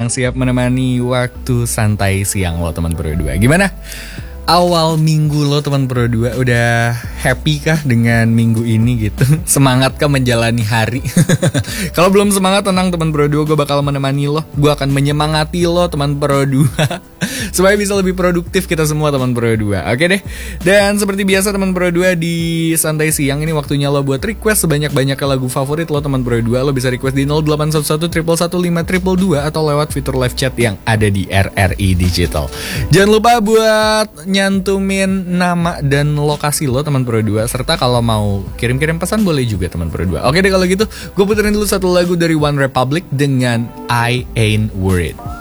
yang siap menemani waktu santai siang lo teman Pro 2. Gimana? Awal minggu lo teman Pro 2 udah happy kah dengan minggu ini gitu? Semangat kah menjalani hari? Kalau belum semangat tenang teman Pro 2, gue bakal menemani lo. Gue akan menyemangati lo teman Pro 2 supaya bisa lebih produktif kita semua teman Pro 2. Oke deh. Dan seperti biasa teman Pro 2, di santai siang ini waktunya lo buat request sebanyak-banyaknya lagu favorit lo teman Pro 2. Lo bisa request di 0811 111 522 atau lewat fitur live chat yang ada di RRI Digital. Jangan lupa buat nyantumin nama dan lokasi lo teman Pro 2, serta kalau mau kirim-kirim pesan boleh juga teman Pro 2. Oke deh kalau gitu, gue puterin dulu satu lagu dari One Republic dengan I Ain't Worried.